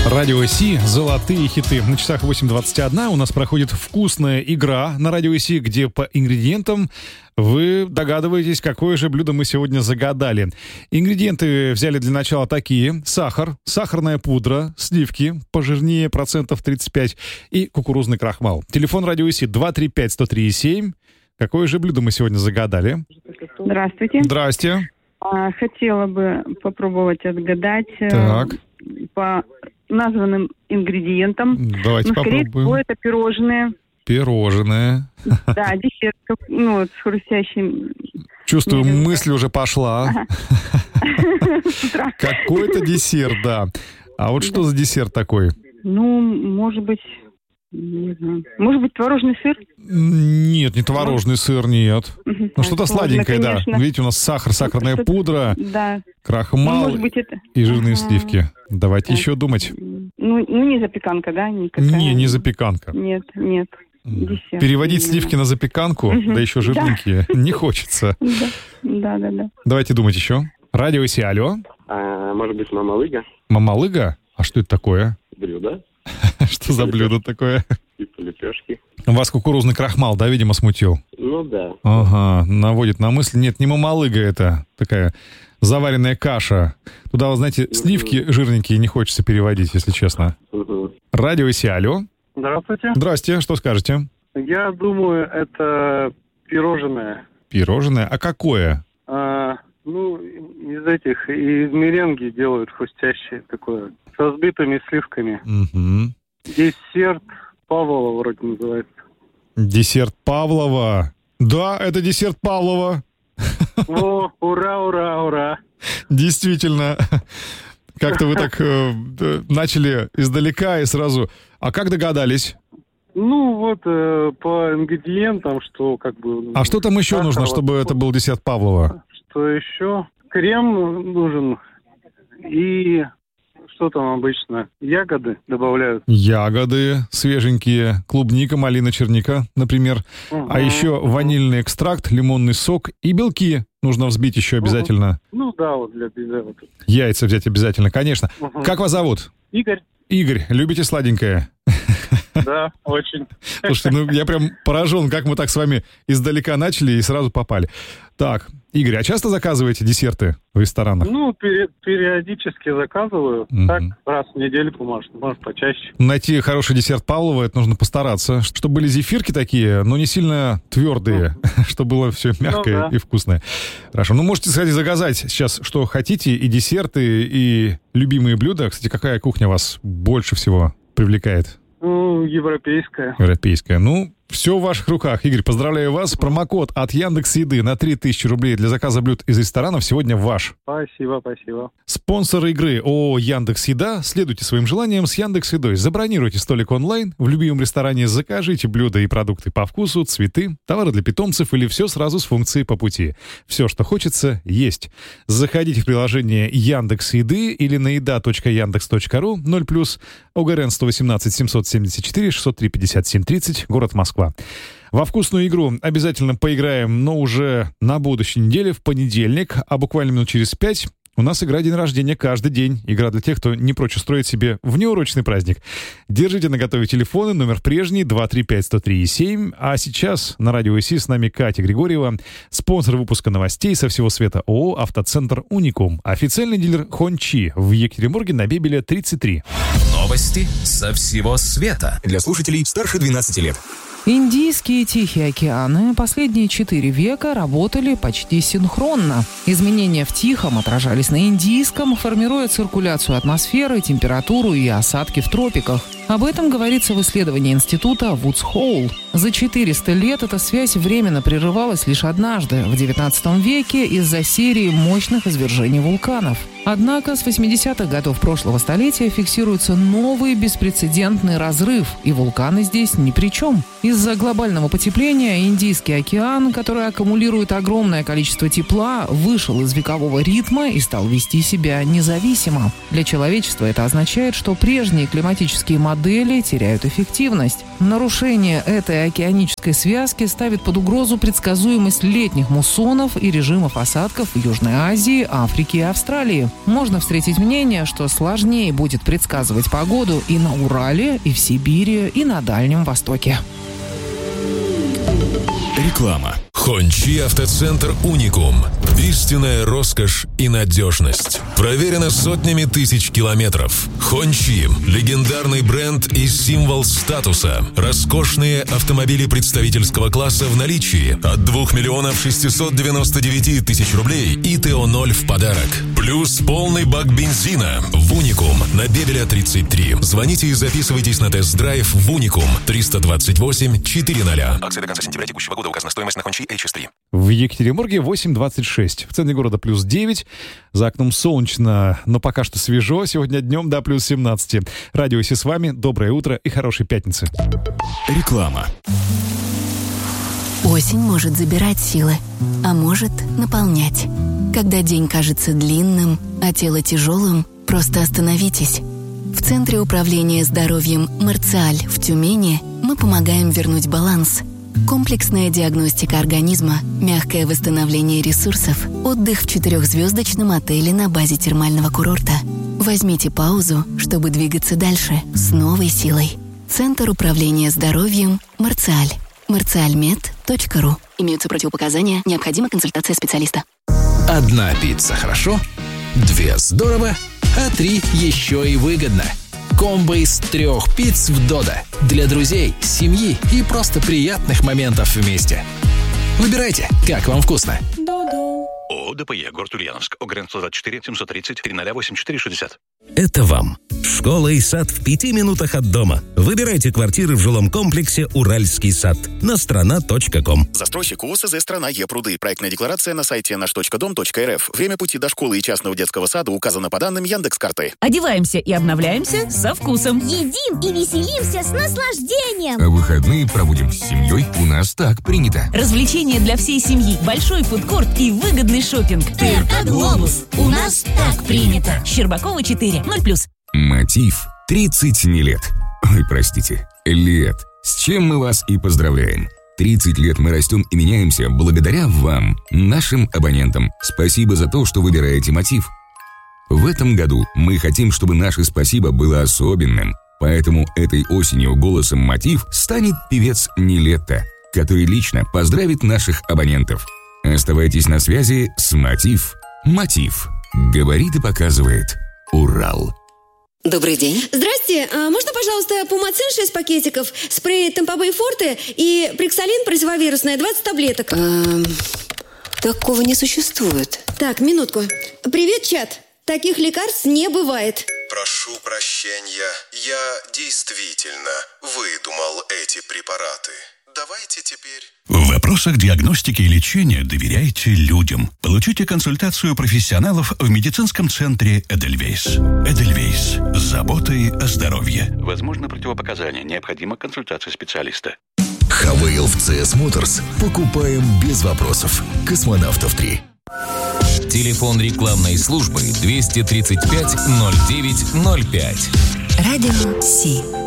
Радио Си, золотые хиты. На часах 8:21 у нас проходит вкусная игра на Радио Си, где по ингредиентам вы догадываетесь, какое же блюдо мы сегодня загадали. Ингредиенты взяли для начала такие: сахар, сахарная пудра, сливки, пожирнее процентов 35 и кукурузный крахмал. Телефон Радио Си 235-103-7. Какое же блюдо мы сегодня загадали? Здравствуйте. Здрасте. Хотела бы попробовать отгадать по названным ингредиентам. Давайте попробуем. Скорее всего, это пирожные. Пирожные. Да, десерт, с хрустящим. Чувствую, мысль уже пошла. Какой-то десерт, да. А вот что за десерт такой? Может быть, не знаю. Может быть, творожный сыр? Нет, не творожный сыр, нет. Что-то сладенькое, да. Видите, у нас сахар, сахарная пудра, крахмал и жирные сливки. Давайте еще думать. Не запеканка, да? Никакая? Не запеканка. Нет. Десерт. Переводить сливки на запеканку, да еще жирненькие, не хочется. Да. Давайте думать еще. Радио Си, алло. Может быть, мамалыга? Мамалыга? А что это такое? Блюдо. Что за блюдо такое? Типа лепешки. Вас кукурузный крахмал, да, видимо, смутил? Да. Ага, наводит на мысль. Нет, не мамалыга это. Такая заваренная каша. Туда, вы знаете, сливки жирненькие не хочется переводить, если честно. Радио Си, алло. Здравствуйте. Здрасте, что скажете? Я думаю, это пирожное. Пирожное? А какое? Из меренги делают хрустящее такое, со взбитыми сливками. Угу. Десерт Павлова вроде называется. Десерт Павлова? Да, это десерт Павлова. О, ура. Действительно. Как-то вы так начали издалека и сразу... А как догадались? По ингредиентам, что А что там еще нужно, чтобы это был десерт Павлова? Что еще? Крем нужен. И что там обычно? Ягоды добавляют. Ягоды свеженькие. Клубника, малина, черника, например. А еще ванильный экстракт, лимонный сок и белки нужно взбить еще обязательно. Для беза. Яйца взять обязательно, конечно. Как вас зовут? Игорь. Игорь, любите сладенькое? Да, очень. Слушайте, я прям поражен, как мы так с вами издалека начали и сразу попали. Так, Игорь, а часто заказываете десерты в ресторанах? Периодически заказываю. Так, раз в недельку, может почаще. Найти хороший десерт Павлова, это нужно постараться. Чтобы были зефирки такие, но не сильно твердые, чтобы было все мягкое и вкусное. Хорошо, можете сходить заказать сейчас, что хотите, и десерты, и любимые блюда. Кстати, какая кухня вас больше всего привлекает? Европейская. Европейская. Все в ваших руках. Игорь, поздравляю вас. Промокод от Яндекс.Еды на 3000 рублей для заказа блюд из ресторанов сегодня ваш. Спасибо. Спонсор игры ООО Яндекс.Еда. Следуйте своим желаниям с Яндекс.Едой. Забронируйте столик онлайн в любимом ресторане, закажите блюда и продукты по вкусу, цветы, товары для питомцев или все сразу с функцией по пути. Все, что хочется, есть. Заходите в приложение Яндекс.Еды или на еда.яндекс.ру 0+, ОГРН 118 774 603 57 30, город Москва. Во вкусную игру обязательно поиграем, но уже на будущей неделе, в понедельник, а буквально минут через 5 у нас игра «День рождения» каждый день. Игра для тех, кто не прочь устроить себе внеурочный праздник. Держите наготове телефоны, номер прежний, 235-103-7. А сейчас на Радио Си с нами Катя Григорьева, спонсор выпуска новостей со всего света ООО «Автоцентр Уникум». Официальный дилер Хончи в Екатеринбурге на Бебеля 33. Новости со всего света. Для слушателей старше 12 лет. Индийские и Тихие океаны последние 4 века работали почти синхронно. Изменения в Тихом отражались на Индийском, формируя циркуляцию атмосферы, температуру и осадки в тропиках. Об этом говорится в исследовании института Вудс Хоул. За 400 лет эта связь временно прерывалась лишь однажды, в XIX веке, из-за серии мощных извержений вулканов. Однако с 80-х годов прошлого столетия фиксируется новый беспрецедентный разрыв, и вулканы здесь ни при чем. Из-за глобального потепления Индийский океан, который аккумулирует огромное количество тепла, вышел из векового ритма и стал вести себя независимо. Для человечества это означает, что прежние климатические модели модели теряют эффективность. Нарушение этой океанической связки ставит под угрозу предсказуемость летних муссонов и режимов осадков в Южной Азии, Африке и Австралии. Можно встретить мнение, что сложнее будет предсказывать погоду и на Урале, и в Сибири, и на Дальнем Востоке. Реклама. Хончи автоцентр «Уникум». Истинная роскошь и надежность. Проверено сотнями тысяч километров. Хончи – легендарный бренд и символ статуса. Роскошные автомобили представительского класса в наличии. От 2 699 000 рублей и ТО-0 в подарок. Плюс полный бак бензина в «Уникум» на Бебеля 33. Звоните и записывайтесь на тест-драйв в «Уникум» 328 400. Акция до конца сентября текущего года. Указана стоимость на Хончи HS3. В Екатеринбурге 8:26. В центре города плюс 9. За окном солнечно, но пока что свежо. Сегодня днем до плюс 17. Радио Си с вами. Доброе утро и хорошей пятницы. Реклама. Осень может забирать силы, а может наполнять. Когда день кажется длинным, а тело тяжелым, просто остановитесь. В Центре управления здоровьем «Марциаль» в Тюмени мы помогаем вернуть баланс. Комплексная диагностика организма, мягкое восстановление ресурсов, отдых в 4-звездочном отеле на базе термального курорта. Возьмите паузу, чтобы двигаться дальше с новой силой. Центр управления здоровьем «Марциаль». marcialmed.ru. Имеются противопоказания, необходима консультация специалиста. 1 пицца хорошо, 2 здорово, а 3 еще и выгодно. Комбо из 3 пиц в Додо. Для друзей, семьи и просто приятных моментов вместе. Выбирайте, как вам вкусно. Додо. ООО ДПЕ, город Ульяновск. ОГРН 124 730 308460. Это вам. Школа и сад в 5 минутах от дома. Выбирайте квартиры в жилом комплексе «Уральский сад» на strana.com. Застройщик УСЗ «Страна Е-Пруды». Проектная декларация на сайте наш.дом.рф. Время пути до школы и частного детского сада указано по данным Яндекс.Карты. Одеваемся и обновляемся со вкусом. Едим и веселимся с наслаждением. А выходные проводим с семьей. У нас так принято. Развлечения для всей семьи, большой фудкорт и выгодный шопинг. ТРК «Глобус». У нас так принято. Щербакова 4, 0+. Мотив 30 не лет. Ой, простите, лет. С чем мы вас и поздравляем. 30 лет мы растем и меняемся благодаря вам, нашим абонентам. Спасибо за то, что выбираете Мотив. В этом году мы хотим, чтобы наше спасибо было особенным. Поэтому этой осенью голосом Мотив станет певец Нилетто, который лично поздравит наших абонентов. Оставайтесь на связи с Мотив. Мотив. Говорит и показывает Урал. Добрый день. Здрасте. Можно, пожалуйста, Пумацин 6 пакетиков, спрей Темпобей Форте и Приксалин противовирусное 20 таблеток? Такого не существует. Так, минутку. Привет, чат. Таких лекарств не бывает. Прошу прощения. Я действительно выдумал эти препараты. Давайте теперь... В вопросах диагностики и лечения доверяйте людям. Получите консультацию профессионалов в медицинском центре «Эдельвейс». «Эдельвейс». С заботой о здоровье. Возможно противопоказания. Необходима консультация специалиста. Хавейл в CS Motors. Покупаем без вопросов. Космонавтов 3. Телефон рекламной службы 235 09 05. Радио Си.